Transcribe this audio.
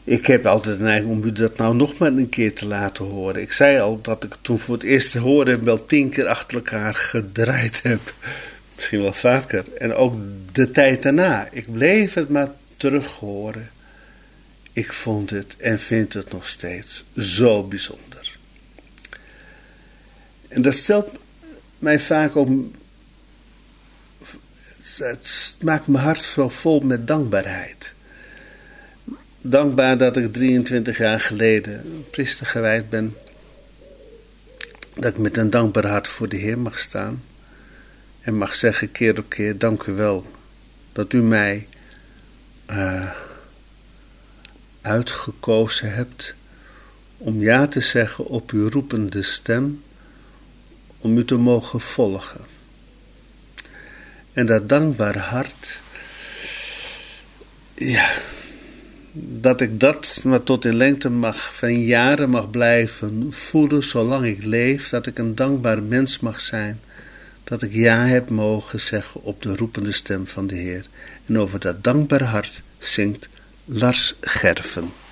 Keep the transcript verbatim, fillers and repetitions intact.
Ik heb altijd de neiging om u dat nou nog maar een keer te laten horen. Ik zei al dat ik toen voor het eerst hoorde wel tien keer achter elkaar gedraaid heb. Misschien wel vaker. En ook de tijd daarna. Ik bleef het maar terug horen. Ik vond het en vind het nog steeds zo bijzonder. En dat stelt mij vaak ook... Het maakt mijn hart zo vol met dankbaarheid. Dankbaar dat ik drieëntwintig jaar geleden priester gewijd ben. Dat ik met een dankbaar hart voor de Heer mag staan. En mag zeggen keer op keer, dank u wel. Dat u mij uh, uitgekozen hebt om ja te zeggen op uw roepende stem. Om u te mogen volgen. En dat dankbare hart, ja, dat ik dat maar tot in lengte mag, van jaren mag blijven voelen, zolang ik leef, dat ik een dankbaar mens mag zijn, dat ik ja heb mogen zeggen op de roepende stem van de Heer. En over dat dankbare hart zingt Lars Gerven.